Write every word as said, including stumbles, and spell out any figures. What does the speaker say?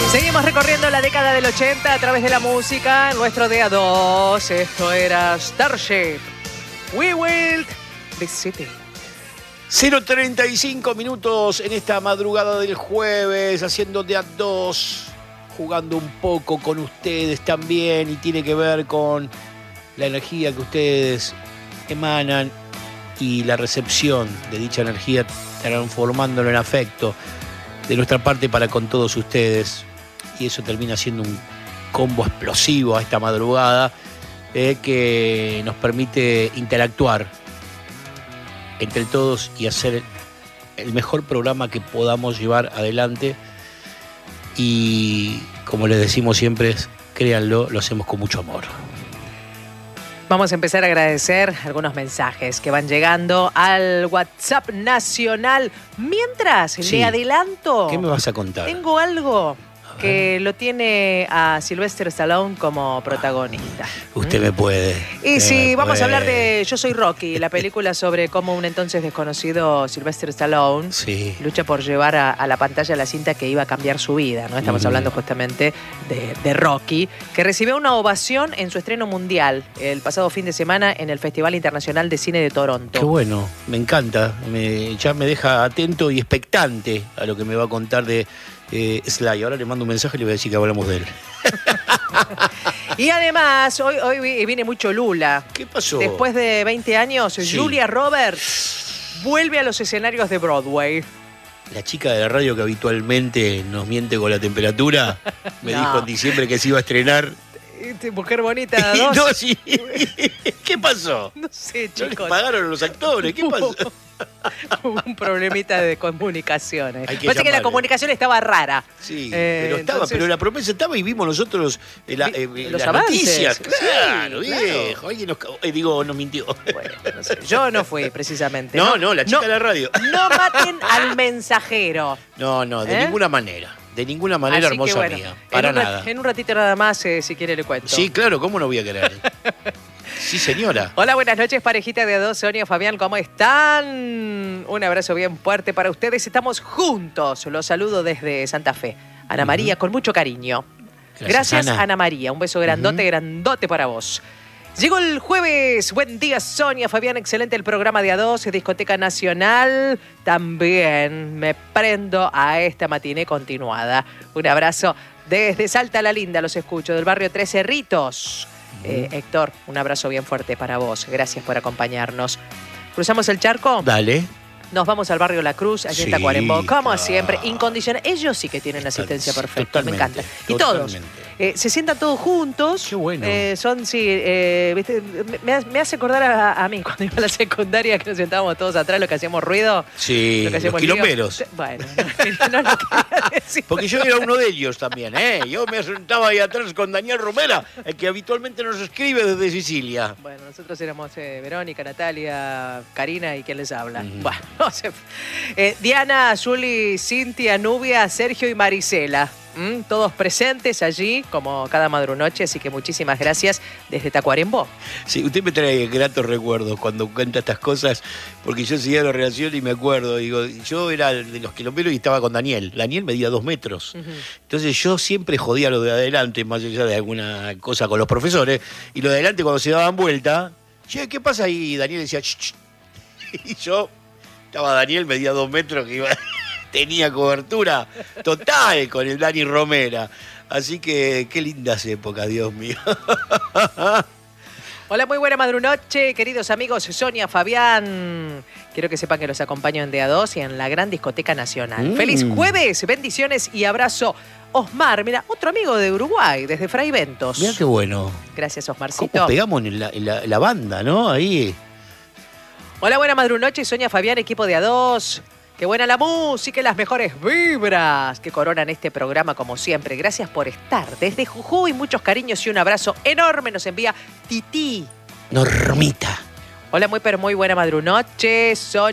Seguimos recorriendo la década del ochenta a través de la música. Nuestro D A dos. Esto era Starship. We will the city. cero treinta y cinco minutos en esta madrugada del jueves, haciendo D A dos, jugando un poco con ustedes también, y tiene que ver con la energía que ustedes emanan y la recepción de dicha energía, transformándolo en afecto de nuestra parte para con todos ustedes. Y eso termina siendo un combo explosivo a esta madrugada eh, que nos permite interactuar entre todos y hacer el mejor programa que podamos llevar adelante. Y como les decimos siempre, créanlo, lo hacemos con mucho amor. Vamos a empezar a agradecer algunos mensajes que van llegando al WhatsApp nacional. Mientras, Sí. le adelanto. ¿Qué me vas a contar? Tengo algo que lo tiene a Sylvester Stallone como protagonista. Usted me puede. Y Usted sí, me vamos puede. a hablar de Yo Soy Rocky, la película sobre cómo un entonces desconocido Sylvester Stallone Sí. lucha por llevar a, a la pantalla la cinta que iba a cambiar su vida, ¿no? Estamos Mm. hablando justamente de, de Rocky, que recibió una ovación en su estreno mundial el pasado fin de semana en el Festival Internacional de Cine de Toronto. Qué bueno, me encanta. Me, ya me deja atento y expectante a lo que me va a contar de eh, Sly. Ahora le mando un mensaje y le voy a decir que hablamos de él. Y además, hoy, hoy vi- viene mucho Lula. ¿Qué pasó? Después de veinte años, Sí. Julia Roberts vuelve a los escenarios de Broadway. La chica de la radio que habitualmente nos miente con la temperatura me No. dijo en diciembre que se iba a estrenar. Este, Mujer bonita, Y dos. no, sí. ¿Qué pasó? No sé, ¿No les chicos. pagaron a los actores? ¿Qué pasó? Hubo un problemita de comunicaciones. Hay que Parece que la llamarle. comunicación estaba rara. Sí, Eh, pero estaba, entonces- pero la promesa estaba y vimos nosotros eh, la- eh, Vi- los las avances. noticias. Sí, Claro, claro. viejo. Alguien nos, ca- eh, digo, nos mintió. Bueno, no sé. Yo no fui, precisamente. No, no, la chica de la radio. No maten al mensajero. No, no, de ¿Eh? ninguna manera. De ninguna manera, Así que, hermosa bueno, mía. en Para un rat- nada. En un ratito nada más, eh, si quiere, le cuento. Sí, claro, ¿cómo no voy a querer? Sí, señora. Hola, buenas noches, parejita de dos, Sonia, Fabián, ¿cómo están? Un abrazo bien fuerte para ustedes. Estamos juntos. Los saludo desde Santa Fe. Ana María, con mucho cariño. Gracias, Gracias, Ana. Ana María. Un beso grandote, Ujú. grandote para vos. Llegó el jueves. Buen día, Sonia, Fabián. Excelente el programa de A dos, Discoteca Nacional. También me prendo a esta matiné continuada. Un abrazo desde Salta la Linda. Los escucho del barrio Tres Cerritos. Eh, Héctor, un abrazo bien fuerte para vos. Gracias por acompañarnos. ¿Cruzamos el charco? Dale. Nos vamos al barrio La Cruz, allí en Sí, Tacuarembó. Como claro. siempre, incondicional. Ellos sí que tienen asistencia perfecta. Me Totalmente, encanta. Y todos. totalmente. Eh, se sientan todos juntos. Qué bueno. Eh, son, sí, eh, ¿viste? Me, ha- me hace acordar a, a mí cuando iba a la secundaria que nos sentábamos todos atrás, lo que hacíamos ruido. Sí, lo que los hacíamos lío. quilomberos. Bueno, no, no lo quería decir. Porque yo era uno de ellos también, ¿eh? Yo me sentaba ahí atrás con Daniel Romera, el que habitualmente nos escribe desde Sicilia. Bueno, nosotros éramos eh, Verónica, Natalia, Karina y quien les habla. Ujú. Bueno, no sé. Eh, Diana, Juli, Cintia, Nubia, Sergio y Marisela. ¿Mm? Todos presentes allí, como cada madrunoche, así que muchísimas gracias desde Tacuarembó. Sí, usted me trae gratos recuerdos cuando cuenta estas cosas, porque yo seguía la relación y me acuerdo, digo, yo era de los quilomberos y estaba con Daniel. Daniel medía dos metros. Ujú. Entonces yo siempre jodía lo de adelante, más allá de alguna cosa con los profesores, y lo de adelante cuando se daban vuelta, che, ¿qué pasa ahí? Y Daniel decía, ch, ch. Y yo, estaba Daniel, medía dos metros, que iba, tenía cobertura total con el Dani Romera. Así que qué lindas épocas, Dios mío. Hola, muy buena madrunoche, queridos amigos, Sonia, Fabián. Quiero que sepan que los acompaño en D A dos y en la Gran Discoteca Nacional. Mm. ¡Feliz jueves! Bendiciones y abrazo. Osmar, mira, otro amigo de Uruguay, desde Fray Ventos. Mira qué bueno. Gracias, ¿Cómo Osmarcito. pegamos en la, en la- la banda, no? Ahí. Hola, buena madrunoche, Sonia, Fabián, equipo de A dos. Qué buena la música y las mejores vibras que coronan este programa como siempre. Gracias por estar. Desde Jujuy, muchos cariños y un abrazo enorme nos envía Titi. Normita. Hola, muy pero muy buena madrunoche, Sonia.